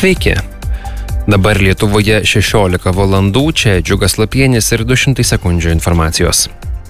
Sveiki. Dabar Lietuvoje 16 valandų, čia Džiugas Lapienis ir 200 sekundžių informacijos.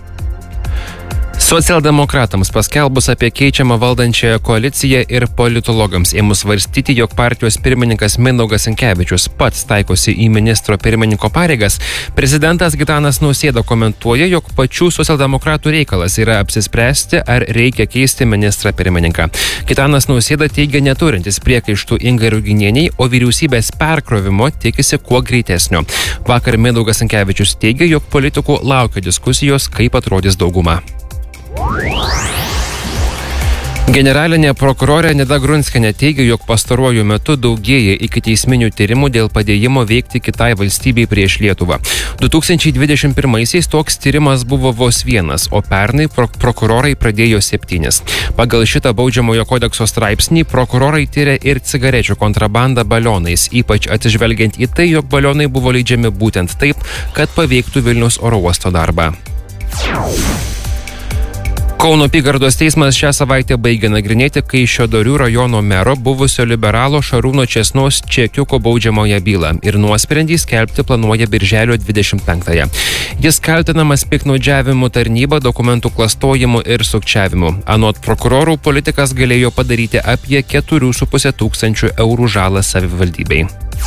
Socialdemokratams paskelbus apie keičiamą valdančiąją koaliciją ir politologams ėmus svarstyti, jog partijos pirmininkas Mindaugas Sinkevičius pats taikosi į ministro pirmininko pareigas, prezidentas Gitanas Nausėda komentuoja, jog pačių socialdemokratų reikalas yra apsispręsti, ar reikia keisti ministrą pirmininką. Gitanas Nausėda teigia neturintis priekaištų Ingai Ruginienei, o vyriausybės perkrovimo tikisi kuo greitesnio. Vakar Mindaugas Sinkevičius teigia, jog politikų laukia diskusijos, kaip atrodys dauguma. Generalinė prokurorė Nida Grunskienė teigia, jog pastaruoju metu daugėja ikiteisminių tyrimų dėl padėjimo veikti kitai valstybei prieš Lietuvą. 2021-aisiais toks tyrimas buvo vos vienas, o pernai prokurorai pradėjo 7. Pagal šitą baudžiamojo kodekso straipsnį prokurorai tyria ir cigarečių kontrabandą balionais, ypač atsižvelgiant į tai, jog balionai buvo leidžiami būtent taip, kad paveiktų Vilniaus oro uosto darbą. Kauno apygardos teismas šią savaitę baigė nagrinėti Kaišiadorių rajono mero buvusio liberalo Šarūno Česnos čekiuko baudžiamąją bylą ir nuosprendį skelbti planuoja birželio 25-ąją. Jis kaltinamas piktnaudžiavimu tarnyba, dokumentų klastojimu ir sukčiavimu. Anot prokurorų, politikas galėjo padaryti apie 4,5 tūkstančių eurų žalą savivaldybei.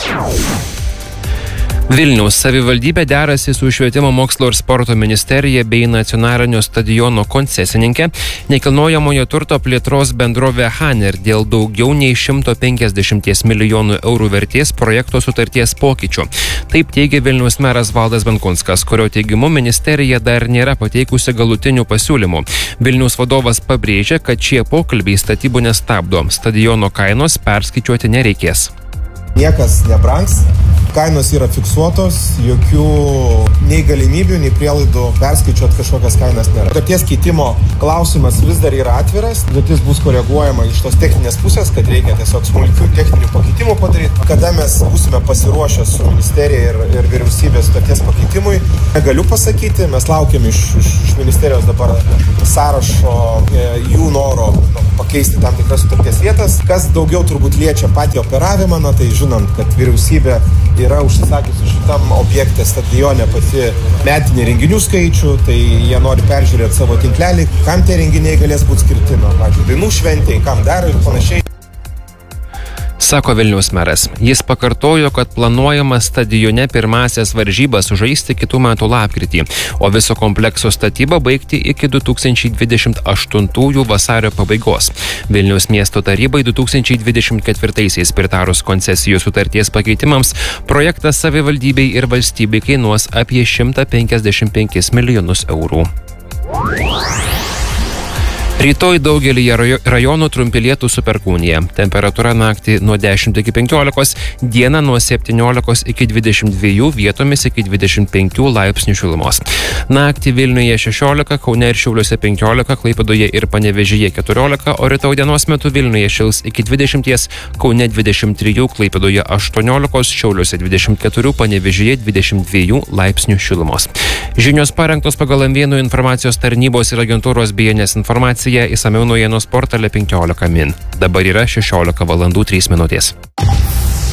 Vilniaus savivaldybė derasi su Švietimo mokslo ir sporto ministerija bei nacionalinio stadiono koncesininkė nekilnojamojo turto plėtros bendrovė Haner dėl daugiau nei 150 milijonų eurų vertės projekto sutarties pokyčių. Taip teigia Vilniaus meras Valdas Benkunskas, kurio teigimu ministerija dar nėra pateikusi galutinių pasiūlymų. Vilniaus vadovas pabrėžia, kad šie pokalbiai statybų nestabdo. Stadiono kainos perskaičiuoti nereikės. Niekas nebrangs, kainos yra fiksuotos, jokių nei galimybių, nei prielaidų perskaičiuoti kažkokias kainas nėra. Sutarties keitimo klausimas vis dar yra atviras, sutartis bus koreguojama iš tos techninės pusės, kad reikia tiesiog smulkių techninių pakeitimų padaryti. Kada mes būsime pasiruošę su ministerija ir vyriausybės sutarties pakeitimui, negaliu pasakyti, mes laukiam iš ministerijos dabar sąrašo jų noro pakeisti tam tikras sutarties vietas. Kas daugiau turbūt liečia patį operavimą, tai žinant, kad vyriausybė yra užsisakiusi šitam objekte stadione pati metinį renginių skaičių, tai jie nori peržiūrėti savo tinklelį, kam tie renginiai galės būti skirti, dainų šventei, kam dar ir panašiai. Sako Vilniaus meras. Jis pakartojo, kad planuojama stadione pirmasias varžybas žaisti kitų metų lapkritį, o viso komplekso statybą baigti iki 2028 vasario pabaigos. Vilniaus miesto tarybai 2024-aisiais pritarus koncesijų sutarties pakeitimams, projektas savivaldybei ir valstybei kainuos apie 155 milijonus eurų. Rytoj daugelyje rajonų trumpi lietūs su perkūnija. Temperatūra naktį nuo 10 iki 15, dieną nuo 17 iki 22, vietomis iki 25 laipsnių šilumos. Naktį Vilniuje 16, Kaune ir Šiauliuose 15, Klaipėdoje ir Panevėžyje 14, o rytoj dienos metu Vilniuje šils iki 20, Kaune 23, Klaipėdoje 18, Šiauliuose 24, Panevėžyje 22 laipsnių šilumos. Žinios parengtos pagal M1 informacijos tarnybos ir agentūros BNS informaciją. Įsamiau naujienos portale 15 min. Dabar yra 16 valandų 3 minutės.